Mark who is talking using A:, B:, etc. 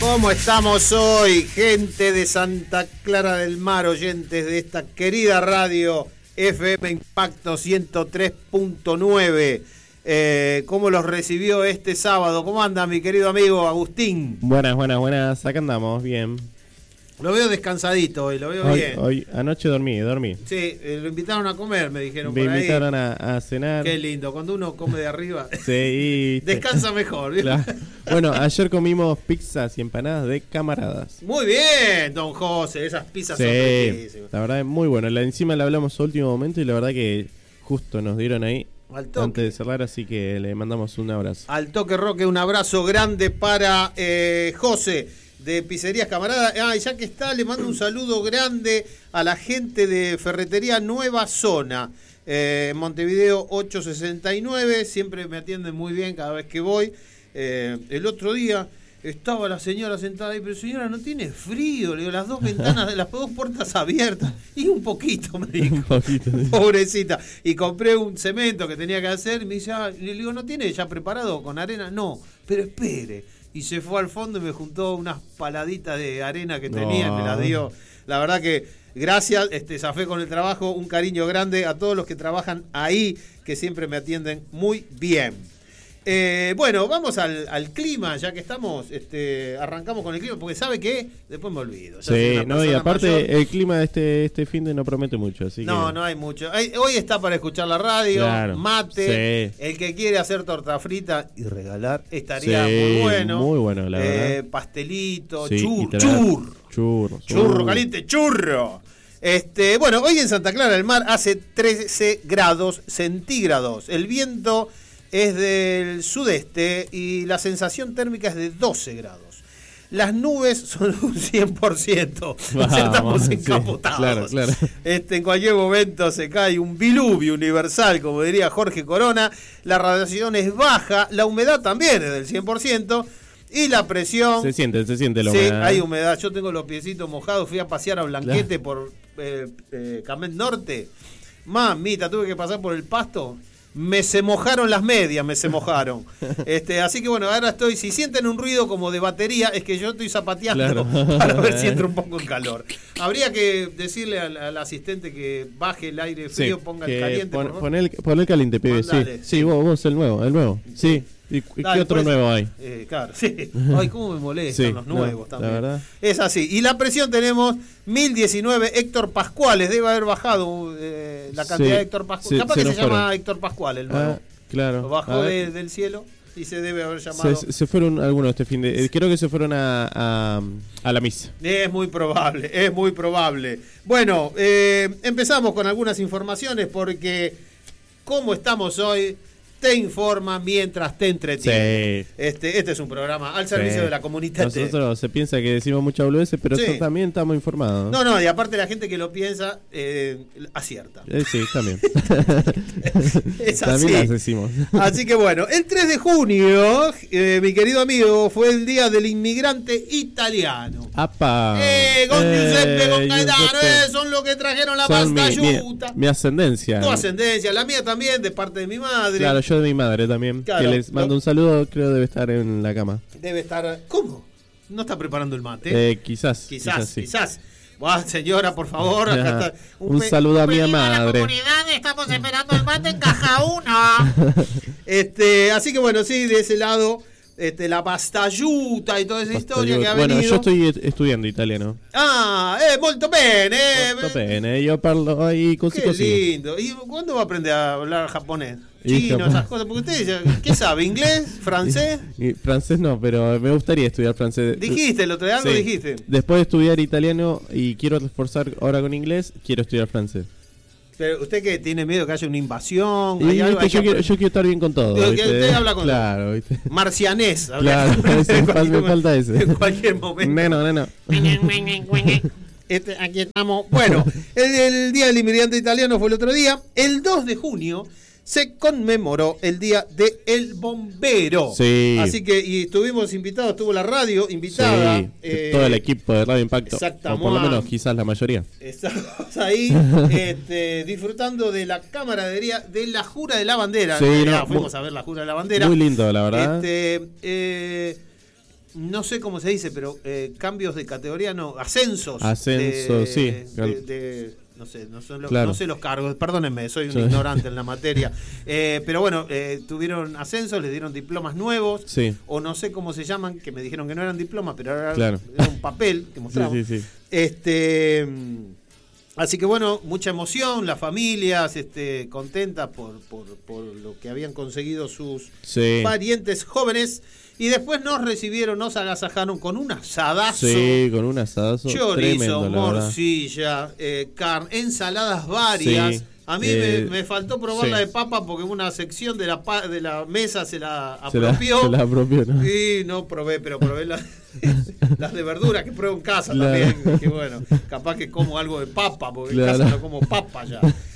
A: ¿Cómo estamos hoy, gente de Santa Clara del Mar, oyentes de esta querida radio FM Impacto 103.9? ¿Cómo los recibió este sábado? ¿Cómo anda mi querido amigo Agustín?
B: Buenas, acá andamos, bien.
A: Lo veo descansadito hoy, lo veo bien.
B: Hoy, anoche dormí.
A: Sí, lo invitaron a comer, me dijeron
B: Me
A: por ahí.
B: invitaron a cenar.
A: Qué lindo, cuando uno come de arriba,
B: Sí,
A: descansa mejor.
B: Claro. Bueno, ayer comimos pizzas y empanadas de camaradas.
A: Muy bien, don José, esas pizzas son
B: Sí,
A: riquísimas.
B: la verdad es muy bueno. Encima la hablamos a último momento y la verdad que justo nos dieron ahí antes de cerrar, así que le mandamos un abrazo.
A: Al Toque Roque, un abrazo grande para José de Pizzerías Camaradas. Y ya que está, le mando un saludo grande a la gente de Ferretería Nueva Zona, Montevideo 869. Siempre me atienden muy bien cada vez que voy. El otro día estaba la señora sentada ahí, pero señora, ¿no tiene frío? Le digo, las dos ventanas, las dos puertas abiertas. Y un poquito, me dijo.
B: Un poquito.
A: Pobrecita. Y compré un cemento que tenía que hacer. Y me dice, le digo, ¿no tiene ya preparado con arena? No, pero espere. Y se fue al fondo y me juntó unas paladitas de arena que tenía y me las dio. La verdad que gracias, zafé con el trabajo. Un cariño grande a todos los que trabajan ahí, que siempre me atienden muy bien. Bueno, vamos al clima, ya que estamos, arrancamos con el clima, porque ¿sabe qué? Después me olvido. Ya
B: Sí, no, y aparte
A: mayor.
B: el clima de este fin de no promete mucho, así
A: no,
B: que...
A: no hay mucho. Hoy está para escuchar la radio,
B: Claro,
A: mate,
B: sí.
A: El que quiere hacer torta frita y regalar estaría
B: Sí,
A: muy bueno.
B: muy bueno, la verdad.
A: Pastelito,
B: Sí,
A: churro caliente, churro. Bueno, hoy en Santa Clara del Mar hace 13 grados centígrados. El viento es del sudeste y la sensación térmica es de 12 grados. Las nubes son un 100%. O sea, estamos encapotados.
B: Sí, claro.
A: En cualquier momento se cae un diluvio universal, como diría Jorge Corona. La radiación es baja, la humedad también es del 100%. Y la presión...
B: Se siente la
A: sí,
B: humedad.
A: hay humedad. Yo tengo los piecitos mojados. Fui a pasear a Blanquete por Camet Norte. Mamita, tuve que pasar por el pasto. Se mojaron las medias, así que bueno, ahora estoy, si sienten un ruido como de batería, es que yo estoy zapateando para ver si entra un poco el calor. Habría que decirle al asistente que baje el aire frío, ponga el caliente.
B: Pon el caliente, pibe, sí, vos el nuevo, sí. ¿Y qué otro nuevo hay?
A: Claro, sí. Ay, cómo me molestan los nuevos también.
B: La verdad.
A: Es así. Y la presión tenemos 1019 Héctor Pascuales. Debe haber bajado la cantidad de Héctor Pascuales. Capaz que se llama Héctor Pascual el nuevo.
B: Claro.
A: Lo bajó del cielo y se debe haber llamado.
B: Se fueron algunos este fin de... Creo que se fueron a la misa.
A: Es muy probable. Bueno, empezamos con algunas informaciones porque ¿cómo estamos hoy? Te informa mientras te entretiene.
B: Sí.
A: Este es un programa al servicio de la comunidad.
B: Nosotros se piensa que decimos mucha boludeces, pero también estamos informados.
A: No, y aparte la gente que lo piensa acierta.
B: Sí, también.
A: Es así.
B: También las decimos.
A: Así que bueno, el 3 de junio, mi querido amigo, fue el día del inmigrante italiano.
B: ¡Apa!
A: Con Giuseppe, con Gaetano, son los que trajeron la pasta yuta.
B: Mi ascendencia.
A: Tu ascendencia, la mía también, de parte de mi madre.
B: Claro, yo de mi madre también. Claro, que les mando un saludo, creo debe estar en la cama.
A: Debe estar... ¿Cómo? ¿No está preparando el mate?
B: Quizás.
A: Buah, señora, por favor. Acá está
B: un saludo a mi madre.
C: La comunidad, estamos esperando el mate en caja 1.
A: Así que bueno, sí, de ese lado... la pastayuta y toda esa historia que ha venido.
B: Bueno, yo estoy estudiando italiano.
A: Molto bene.
B: Molto bene, yo parlo ahí così.
A: Qué lindo. ¿Y cuándo va a aprender a hablar japonés? Chino, esas cosas. Porque usted, ¿qué sabe? ¿Inglés? ¿Francés?
B: Francés no, pero me gustaría estudiar francés.
A: Dijiste, el otro día algo dijiste.
B: Después de estudiar italiano y quiero reforzar ahora con inglés, quiero estudiar francés.
A: Pero usted que tiene miedo que haya una invasión.
B: Y, yo quiero estar bien con todo.
A: Usted habla con
B: claro, ¿viste?
A: Marcianés.
B: Claro, me falta ese.
A: En cualquier momento.
B: Neno.
A: Aquí estamos. Bueno, el Día del Inmigrante Italiano fue el otro día. El 2 de junio se conmemoró el Día del Bombero.
B: Sí.
A: Así que, y estuvimos invitados, estuvo la radio invitada.
B: Sí, todo el equipo de Radio Impacto.
A: Exactamente.
B: O por lo menos quizás la mayoría.
A: Estamos ahí disfrutando de la camaradería de la Jura de la Bandera.
B: Sí,
A: fuimos a ver la Jura de la Bandera.
B: Muy lindo, la verdad.
A: no sé cómo se dice, pero cambios de categoría, no, ascensos.
B: Ascensos, sí.
A: No sé, no sé los cargos, perdónenme, soy un ignorante en la materia. Pero bueno, tuvieron ascensos, les dieron diplomas nuevos, o no sé cómo se llaman, que me dijeron que no eran diplomas, pero era un papel que mostraban.
B: Sí.
A: Así que bueno, mucha emoción, las familias contentas por lo que habían conseguido sus parientes jóvenes. Y después nos recibieron, nos agasajaron con un asadazo.
B: Sí, con un asadazo.
A: Chorizo,
B: tremendo,
A: morcilla, carne, ensaladas varias. Sí. A mí me faltó probar la de papa porque una sección de la mesa se la apropió.
B: Se la apropió, ¿no?
A: Y no probé, pero probé las de verdura que pruebo en casa también. Que bueno, capaz que como algo de papa, porque en casa no como papa ya.